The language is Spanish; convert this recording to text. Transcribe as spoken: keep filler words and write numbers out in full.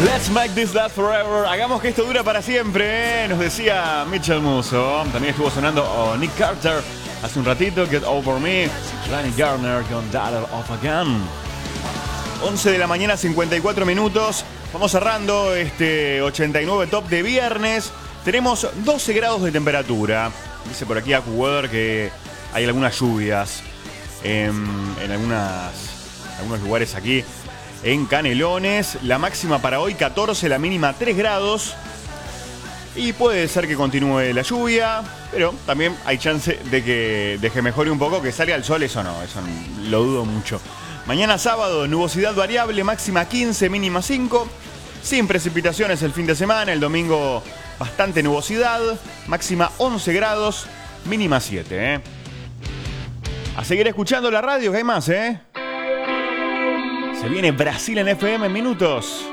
Let's make this last forever. Hagamos que esto dura para siempre, ¿eh? Nos decía Mitchell Musso. También estuvo sonando oh, Nick Carter hace un ratito, Get Over Me. Danny Garner con Daughter of a Gun. once de la mañana, cincuenta y cuatro minutos. Vamos cerrando este ochenta y nueve top de viernes. Tenemos doce grados de temperatura. Dice por aquí AccuWeather que hay algunas lluvias en, en algunas, algunos lugares aquí en Canelones. La máxima para hoy catorce, la mínima tres grados. Y puede ser que continúe la lluvia, pero también hay chance de que, de que mejore un poco, que salga el sol, eso no, eso lo dudo mucho. Mañana sábado, nubosidad variable, máxima quince, mínima cinco. Sin precipitaciones el fin de semana. El domingo bastante nubosidad, máxima once grados, mínima siete. ¿eh? A seguir escuchando la radio, que hay más, ¿eh? Se viene Brasil en F M en minutos.